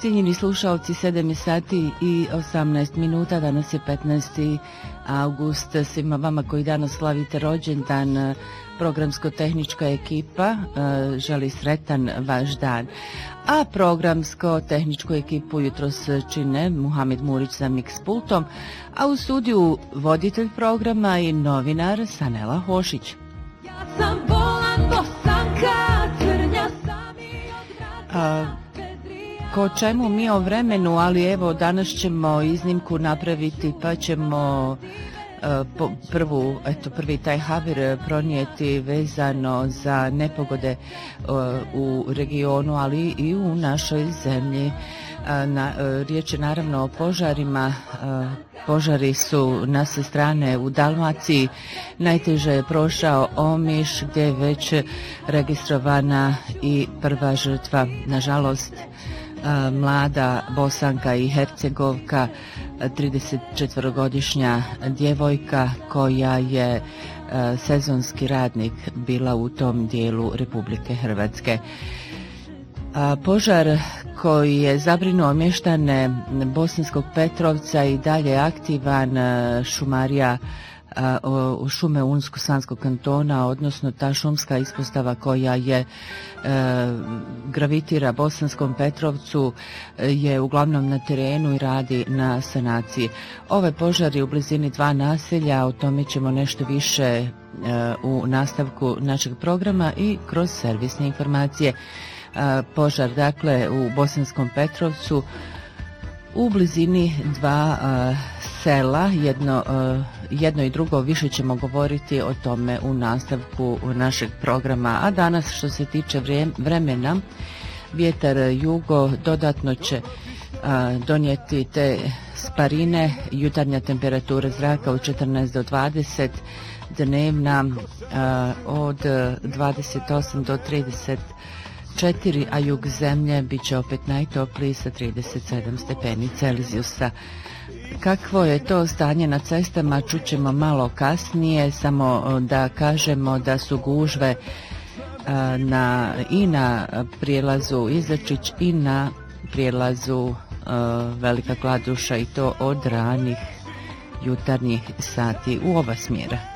Cijenjeni slušalci, 7 je sati i 18 minuta, danas je 15. august. Svima vama koji danas slavite rođendan, programsko-tehnička ekipa želi sretan vaš dan. A programsko-tehničku ekipu jutros čine Muhamed Murić za mix pultom, a u studiju voditelj programa i novinar Sanela Hošić. Ja sam bolan, bosanka, crnja sam i od Ko čemu mi o vremenu, ali evo danas ćemo iznimku napraviti pa ćemo prvi taj haber pronijeti vezano za nepogode u regionu, ali i u našoj zemlji. Riječ je naravno o požarima. Požari su na sve strane u Dalmaciji. Najteže je prošao Omiš, gdje je već registrovana i prva žrtva. Nažalost, mlada Bosanka i Hercegovka, 34-godišnja djevojka koja je sezonski radnik bila u tom dijelu Republike Hrvatske. Požar koji je zabrinuo mještane Bosanskog Petrovca i dalje aktivan. Šumarija šume Unsko-Sanskog kantona, odnosno ta šumska ispostava koja je gravitira Bosanskom Petrovcu, je uglavnom na terenu i radi na sanaciji. Ovaj požar je u blizini 2 naselja, o tome ćemo nešto više u nastavku našeg programa i kroz servisne informacije. Požar dakle u Bosanskom Petrovcu u blizini 2 sela, jedno i drugo, više ćemo govoriti o tome u nastavku našeg programa. A danas što se tiče vremena, vjetar jugo dodatno će donijeti te sparine, jutarnja temperatura zraka od 14 do 20, dnevna od 28 do 34, a jug zemlje bit će opet najtopliji sa 37 stepeni Celzijusa. Kakvo je to stanje na cestama čućemo malo kasnije, samo da kažemo da su gužve i na prijelazu Izačić i na prijelazu Velika Kladuša, i to od ranih jutarnjih sati u oba smjera.